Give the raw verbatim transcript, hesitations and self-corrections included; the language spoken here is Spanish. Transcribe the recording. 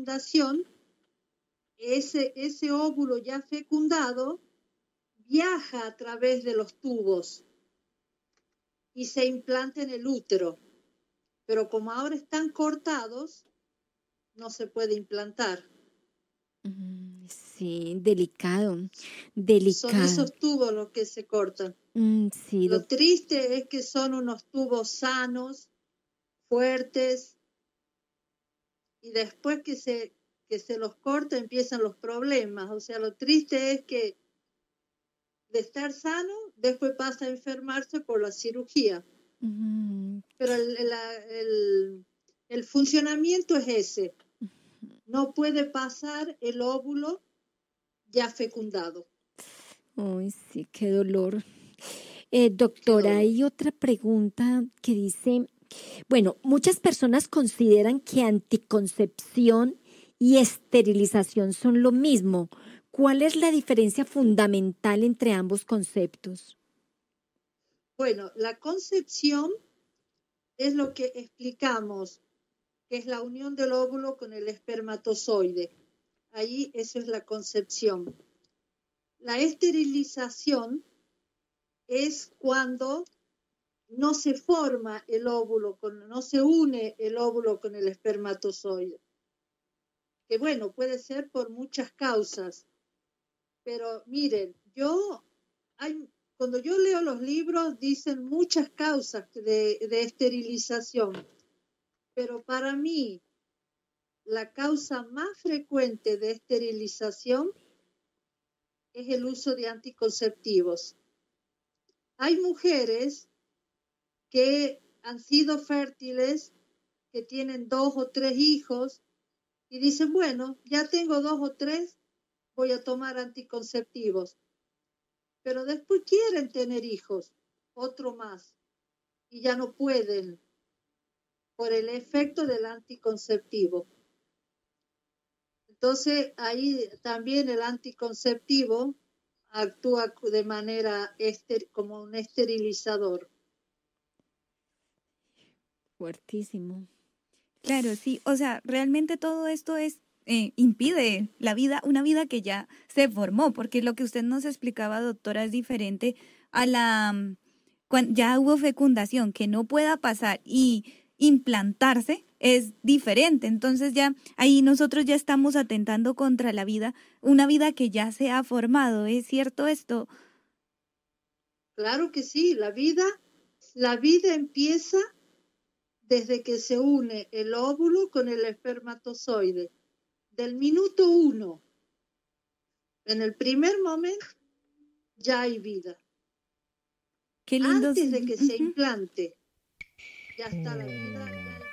fecundación, ese, ese óvulo ya fecundado viaja a través de los tubos y se implanta en el útero. Pero como ahora están cortados, no se puede implantar. Mm, sí, delicado, Son delicado. esos tubos los que se cortan. Mm, sí, Lo doc- triste es que son unos tubos sanos, fuertes, y después que se, que se los corta empiezan los problemas. O sea, lo triste es que de estar sano, después pasa a enfermarse por la cirugía. mm, Pero el, la- el, el funcionamiento es ese. No puede pasar el óvulo ya fecundado. uy, sí, qué dolor. Eh, Qué doctora, dolor. hay otra pregunta que dice, bueno, muchas personas consideran que anticoncepción y esterilización son lo mismo. ¿Cuál es la diferencia fundamental entre ambos conceptos? Bueno, la concepción es lo que explicamos, que es la unión del óvulo con el espermatozoide. Ahí eso es la concepción. La esterilización es cuando no se forma el óvulo, con, no se une el óvulo con el espermatozoide. Que bueno, puede ser por muchas causas. Pero miren, yo, hay, cuando yo leo los libros, dicen muchas causas de, de esterilización. Pero para mí, la causa más frecuente de esterilización es el uso de anticonceptivos. Hay mujeres que han sido fértiles, que tienen dos o tres hijos y dicen, bueno, ya tengo dos o tres, voy a tomar anticonceptivos. Pero después quieren tener hijos, otro más, y ya no pueden por el efecto del anticonceptivo. Entonces, ahí también el anticonceptivo actúa de manera ester, como un esterilizador. Fuertísimo. Claro, sí, o sea, realmente todo esto es eh, impide la vida, una vida que ya se formó, porque lo que usted nos explicaba, doctora, es diferente a la mm, cuan- ya hubo fecundación, que no pueda pasar y implantarse es diferente. Entonces ya ahí nosotros ya estamos atentando contra la vida, una vida que ya se ha formado. ¿Es cierto esto? Claro que sí, la vida, la vida empieza desde que se une el óvulo con el espermatozoide. Del minuto uno, en el primer momento, ya hay vida. Qué lindos. Antes de que se Ujú. implante, ya está la vida, ya